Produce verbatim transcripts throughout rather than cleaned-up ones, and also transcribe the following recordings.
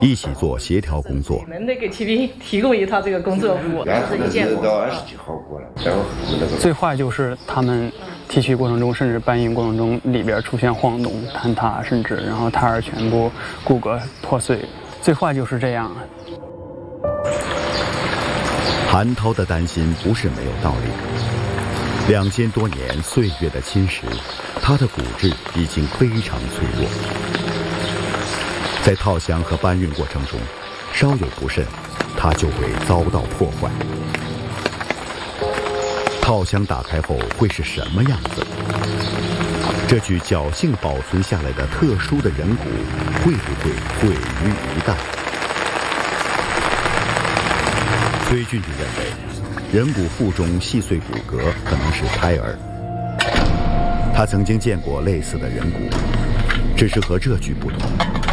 一起做协调工作。 我们得给骑兵提供一套这个工作服，这是一件活。 到二十几号过了，然后最坏就是他们提取过程中，甚至搬运过程中里边出现晃动、坍塌，甚至然后胎儿全部骨骼破碎。最坏就是这样。 韩涛的担心不是没有道理。两千多年岁月的侵蚀，他的骨质已经非常脆弱。在套箱和搬运过程中，稍有不慎，它就会遭到破坏。套箱打开后会是什么样子？这具侥幸保存下来的特殊的人骨，会不会毁于一旦？崔俊俊认为，人骨腹中细碎骨骼可能是胎儿。他曾经见过类似的人骨，只是和这具不同。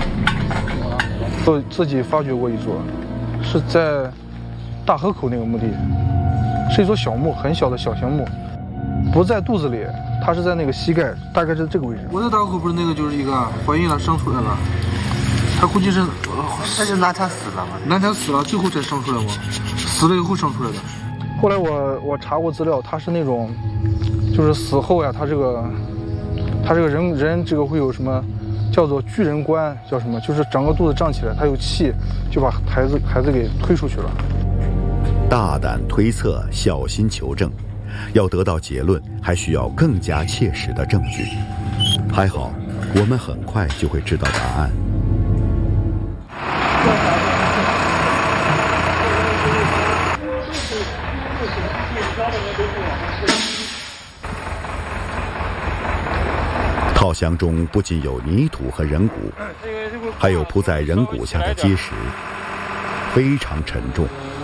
我自己发掘过一座，是在大河口那个墓地，是一座小墓，很小的小型墓，不在肚子里，它是在那个膝盖，大概是这个位置。 我在大河口不是那个就是一个怀孕了生出来了，他估计是， 他是哪天死了吗？ 哪天死了，最后才生出来过，死了以后生出来的。 后来我我查过资料，他是那种，就是死后呀，他这个，他这个人人这个会有什么？叫做巨人观，叫什么？就是整个肚子胀起来，他有气，就把孩子孩子给推出去了。 大胆推测，小心求证，要得到结论，还需要更加切实的证据。还好，我们很快就会知道答案。套箱中不仅有泥土和人骨，还有铺在人骨下的结石，非常沉重。